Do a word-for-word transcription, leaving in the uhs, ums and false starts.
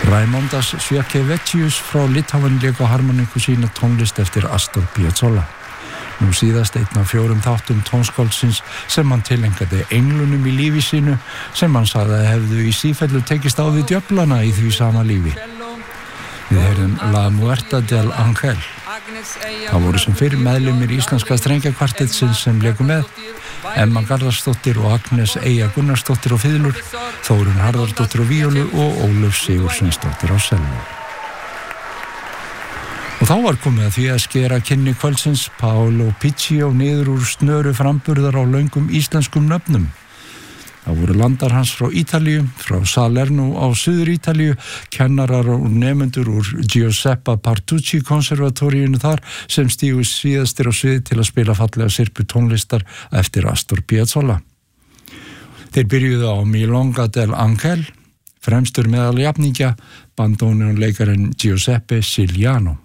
Raimondas Sviakevičius frá Litáen lék á harmoniku sína tónlist eftir Astor Piazzolla. Nú síðast einn af fjórum þáttum tónskáldsins sem hann tilengaði englunum í lífi sínu sem hann sagði að hefðu í sífellu tekist á við djöflana í því sama lífi. Við heyrðum La Muerta del Ángel. Það voru sem fyrir meðlimir íslenska strengjakvartettsins sem léku með, Emma Garðarsdóttir og Agnes Eyja Gunnarsdóttir á fiðlur, Þórunn Harðardóttir á víólu og Ólöf Sigursveinsdóttir á selló. Og þá var komið að því að skera kynni kvöldsins Paolo Piccio niður úr snöru framburðar á löngum íslenskum nöfnum. Það voru landar hans frá Ítalíu, frá Salerno á Suður Ítalíu, kennarar og nemendur úr Giuseppe Partucci konservatóríinu þar sem stígu síðastir á svið til að spila fallega sirpu tónlistar eftir Astor Piazzolla. Þeir byrjuðu á Milonga del Ángel, fremstur meðal jafningja, bandónunleikarinn Giuseppe Ciliano.